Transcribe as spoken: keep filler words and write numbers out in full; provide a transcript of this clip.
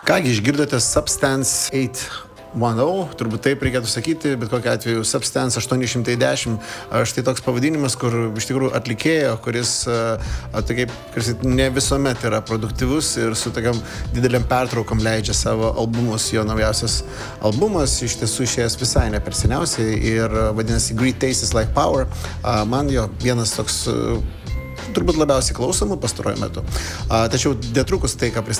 Kągi, išgirdote Substance aštuoni šimtai, turbūt taip reikėtų sakyti, bet kokiu atveju Substance aštuoni šimtai dešimt, štai toks pavadinimas, kur iš tikrųjų atlikėjo, kuris, tokiai, kuris ne visuomet yra produktyvus ir su tokiam dideliam pertraukom leidžia savo albumus. Jo naujausias albumas iš tiesų išėjęs visai ne per seniausiai ir vadinasi Great Tastes Like Power. Man jo vienas toks turbūt labiausiai klausomų pastaruoju metu. Tačiau netrukus tai, ką pristatyti